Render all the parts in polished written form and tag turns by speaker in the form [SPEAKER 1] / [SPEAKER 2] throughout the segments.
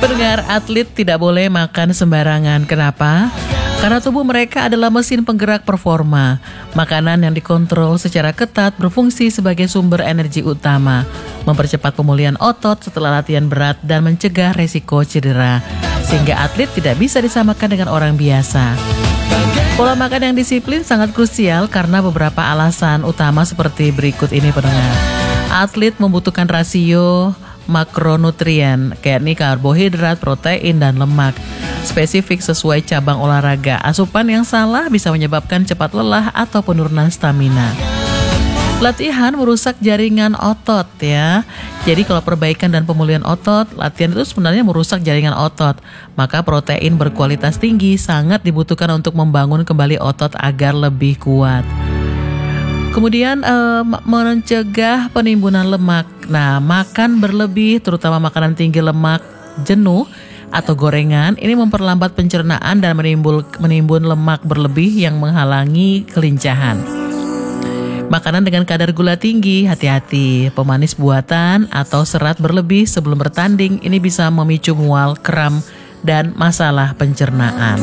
[SPEAKER 1] Pendengar, atlet tidak boleh makan sembarangan. Kenapa? Karena tubuh mereka adalah mesin penggerak performa. Makanan yang dikontrol secara ketat berfungsi sebagai sumber energi utama, mempercepat pemulihan otot setelah latihan berat dan mencegah resiko cedera. Sehingga atlet tidak bisa disamakan dengan orang biasa. Pola makan yang disiplin sangat krusial karena beberapa alasan utama seperti berikut ini, pendengar. Atlet membutuhkan rasio makronutrien, yakni karbohidrat, protein, dan lemak spesifik sesuai cabang olahraga. Asupan yang salah bisa menyebabkan cepat lelah atau penurunan stamina. Latihan merusak jaringan otot ya. Jadi kalau perbaikan dan pemulihan otot, latihan itu sebenarnya merusak jaringan otot. Maka protein berkualitas tinggi sangat dibutuhkan untuk membangun kembali otot agar lebih kuat. Kemudian mencegah penimbunan lemak. Nah, makan berlebih, terutama makanan tinggi lemak, jenuh, atau gorengan, ini memperlambat pencernaan dan menimbun lemak berlebih yang menghalangi kelincahan. Makanan dengan kadar gula tinggi, hati-hati. Pemanis buatan atau serat berlebih sebelum bertanding, ini bisa memicu mual, kram, dan masalah pencernaan.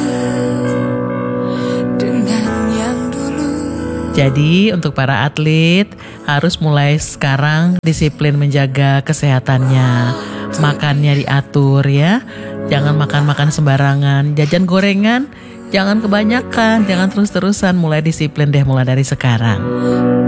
[SPEAKER 1] Jadi untuk para atlet harus mulai sekarang disiplin menjaga kesehatannya. Makannya diatur ya. Jangan makan-makan sembarangan. Jajan gorengan jangan kebanyakan, jangan terus-terusan. Mulai disiplin deh mulai dari sekarang.